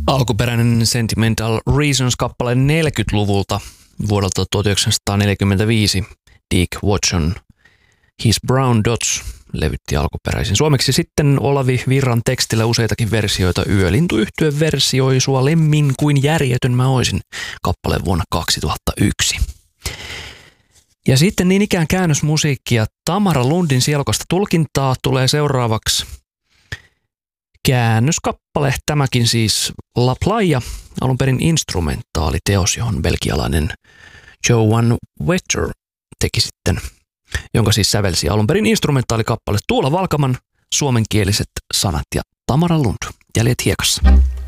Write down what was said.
Alkuperäinen Sentimental Reasons-kappale 40-luvulta vuodelta 1945. Dick Watson His Brown Dots levytti alkuperäisin. Suomeksi sitten Olavi Virran tekstillä useitakin versioita. Yölintuyhtye versioi Sua lemmin kuin järjetön mä oisin kappaleen vuonna 2001. Ja sitten niin ikään käännösmusiikkia. Tamara Lundin sielukasta tulkintaa tulee seuraavaksi käännöskappale. Tämäkin siis La Playa, alun perin instrumentaaliteos, johon belgialainen Joan Wetter teki sitten, jonka siis sävelsi alun perin instrumentaalikappale Tuula Valkaman suomenkieliset sanat ja Tamara Lund, Jäljet hiekassa.